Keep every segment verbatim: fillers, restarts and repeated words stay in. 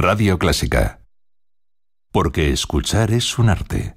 Radio Clásica. Porque escuchar es un arte.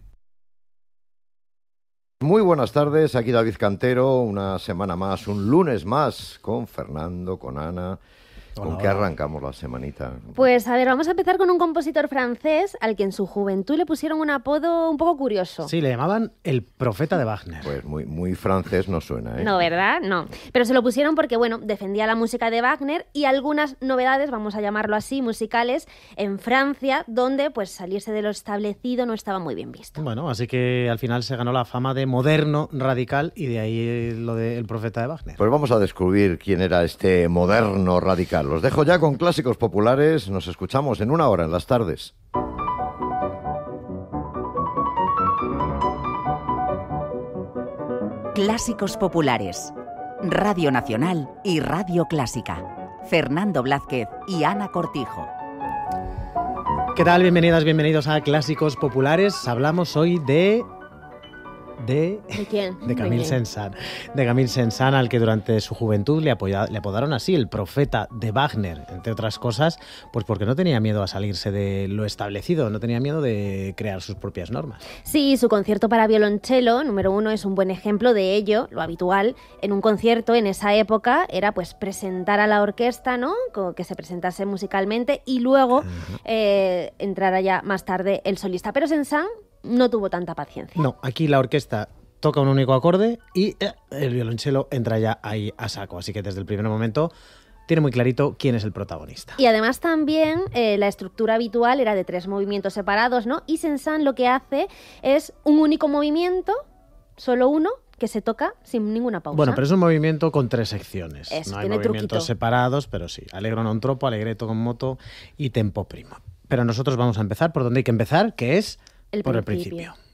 Muy buenas tardes, aquí David Cantero, una semana más, un lunes más, con Fernando, con Ana. ¿Con Hola, qué hola. arrancamos la semanita? Pues a ver, vamos a empezar con un compositor francés al que en su juventud le pusieron un apodo un poco curioso. Sí, le llamaban el profeta de Wagner. Pues muy, muy francés no suena, ¿eh? No, ¿verdad? No. Pero se lo pusieron porque, bueno, defendía la música de Wagner y algunas novedades, vamos a llamarlo así, musicales, en Francia, donde pues salirse de lo establecido no estaba muy bien visto. Bueno, así que al final se ganó la fama de moderno, radical, y de ahí lo del profeta de Wagner. Pues vamos a descubrir quién era este moderno radical. Los dejo ya con clásicos populares. Nos escuchamos en una hora en las tardes. Clásicos populares. Radio Nacional y Radio Clásica. Fernando Blázquez y Ana Cortijo. ¿Qué tal? Bienvenidas, bienvenidos a Clásicos Populares. Hablamos hoy de... De, ¿De quién? de Camille ¿De quién? Saint-Saëns. De Camille Saint-Saëns, al que durante su juventud le, apoya, le apodaron así, el profeta de Wagner, entre otras cosas, pues porque no tenía miedo a salirse de lo establecido, no tenía miedo de crear sus propias normas. Sí, su concierto para violonchelo, número uno, es un buen ejemplo de ello. Lo habitual en un concierto en esa época era pues presentar a la orquesta, ¿no? Que se presentase musicalmente y luego uh-huh. eh, entrara ya más tarde el solista. Pero Saint-Saëns no tuvo tanta paciencia. No, aquí la orquesta toca un único acorde y eh, el violonchelo entra ya ahí a saco. Así que desde el primer momento tiene muy clarito quién es el protagonista. Y además también eh, la estructura habitual era de tres movimientos separados, ¿no? Y Saint-Saëns lo que hace es un único movimiento, solo uno, que se toca sin ninguna pausa. Bueno, pero es un movimiento con tres secciones. Eso, no hay tiene movimientos truquito. separados, pero sí. Allegro non troppo, allegretto con moto y tempo primo. Pero nosotros vamos a empezar por donde hay que empezar, que es el por principio. el principio.